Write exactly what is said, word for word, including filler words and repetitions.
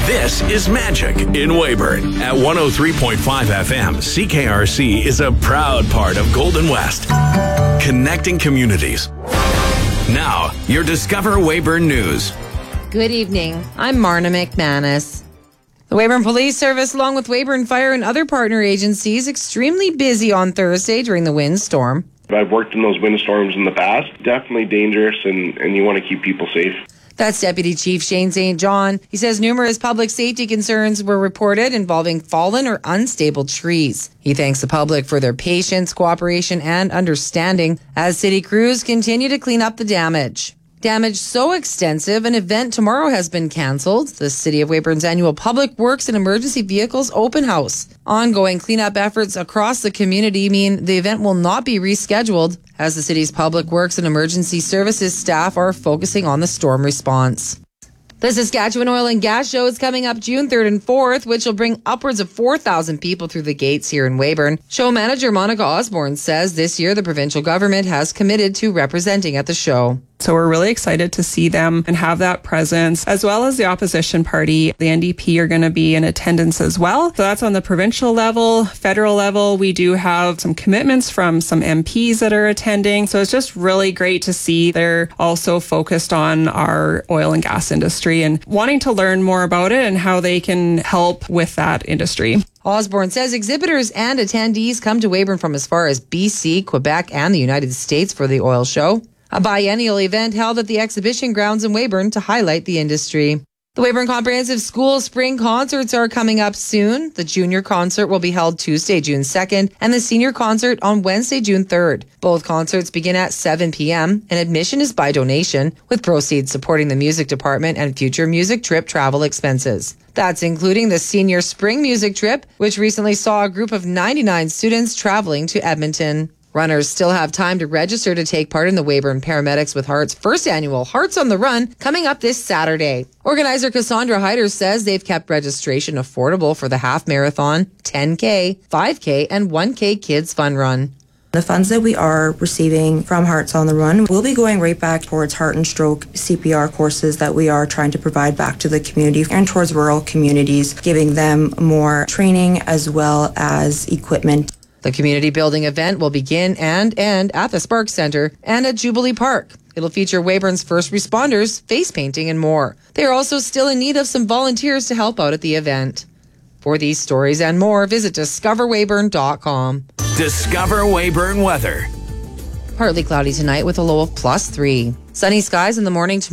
This is Magic in Weyburn. At one oh three point five F M, C K R C is a proud part of Golden West, connecting communities. Now, your Discover Weyburn News. Good evening. I'm Marna McManus. The Weyburn Police Service, along with Weyburn Fire and other partner agencies, extremely busy on Thursday during the windstorm. I've worked in those windstorms in the past. Definitely dangerous, and, and you want to keep people safe. That's Deputy Chief Shane Saint John. He says numerous public safety concerns were reported involving fallen or unstable trees. He thanks the public for their patience, cooperation, and understanding as city crews continue to clean up the damage. Damage so extensive, an event tomorrow has been cancelled. The City of Weyburn's annual Public Works and Emergency Vehicles Open House. Ongoing cleanup efforts across the community mean the event will not be rescheduled as the city's Public Works and Emergency Services staff are focusing on the storm response. The Saskatchewan Oil and Gas Show is coming up June third and fourth, which will bring upwards of four thousand people through the gates here in Weyburn. Show manager Monica Osborne says this year the provincial government has committed to representing at the show. So we're really excited to see them and have that presence, as well as the opposition party. The N D P are going to be in attendance as well. So that's on the provincial level. Federal level, we do have some commitments from some M Ps that are attending. So it's just really great to see they're also focused on our oil and gas industry and wanting to learn more about it and how they can help with that industry. Osborne says exhibitors and attendees come to Weyburn from as far as B C, Quebec, and the United States for the oil show. A biennial event held at the exhibition grounds in Weyburn to highlight the industry. The Weyburn Comprehensive School spring concerts are coming up soon. The junior concert will be held Tuesday, June second, and the senior concert on Wednesday, June third. Both concerts begin at seven p.m., and admission is by donation, with proceeds supporting the music department and future music trip travel expenses. That's including the senior spring music trip, which recently saw a group of ninety-nine students traveling to Edmonton. Runners still have time to register to take part in the Weyburn Paramedics with Heart's first annual Hearts on the Run coming up this Saturday. Organizer Cassandra Hyder says they've kept registration affordable for the half marathon, ten K, five K, and one K Kids Fun Run. The funds that we are receiving from Hearts on the Run will be going right back towards heart and stroke C P R courses that we are trying to provide back to the community and towards rural communities, giving them more training as well as equipment. The community building event will begin and end at the Sparks Centre and at Jubilee Park. It'll feature Weyburn's first responders, face painting, and more. They are also still in need of some volunteers to help out at the event. For these stories and more, visit discover weyburn dot com. Discover Weyburn weather. Partly cloudy tonight with a low of plus three. Sunny skies in the morning tomorrow.